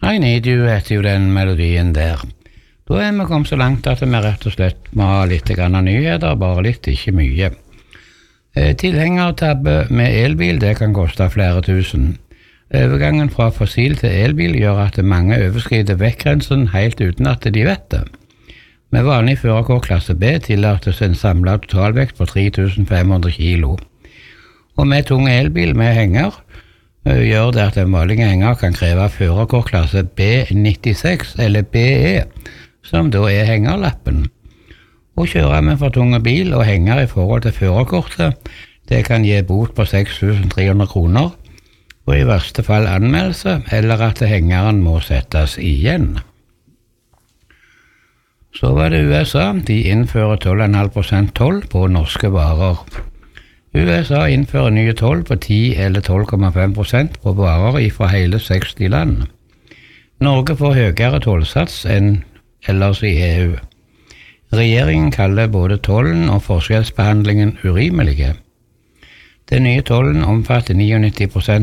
I Need You heter jo den melodien der. Da vi kommet så langt at vi rett og slett må ha litt grann nyheter, bare litt, ikke mye. Tilhengertabbe med elbil, det kan koste flere tusen. Overgangen fra fossil til elbil gjør at mange overskrider vektgrensen helt uten at de vet det. Med vanlig førerkort klasse B tillates en samlet totalvekt på 3500 kilo. Og med tung elbil med henger gjør det at en vanlig henger kan kreve førerkort klasse B96 eller BE, som da hengerlappen. Å kjøre med for tunge bil og henger i forhold til førerkortet, det kan gi bot på 6300 kroner, og i verste fall anmeldelse, eller at hengeren må settes igjen. Så var det USA, de innfører 12,5% toll på norske varer. USA innfører nye toll på 10 eller 12,5% på varer fra hele 60 land. Norge får høyere tollsats enn ellers i EU. Regjeringen kaller både tollen og forskjellsbehandlingen urimelige. Den nye tollen omfatter 99%